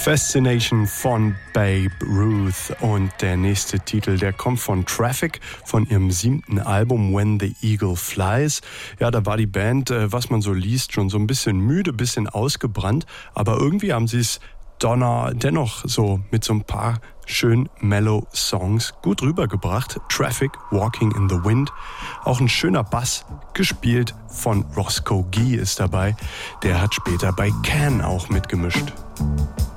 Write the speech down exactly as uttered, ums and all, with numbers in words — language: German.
Fascination von Babe Ruth und der nächste Titel, der kommt von Traffic, von ihrem siebten Album When the Eagle Flies. Ja, da war die Band, was man so liest, schon so ein bisschen müde, bisschen ausgebrannt, aber irgendwie haben sie es Donner dennoch so mit so ein paar schön mellow Songs gut rübergebracht. Traffic, Walking in the Wind. Auch ein schöner Bass, gespielt von Roscoe Gee ist dabei. Der hat später bei Can auch mitgemischt.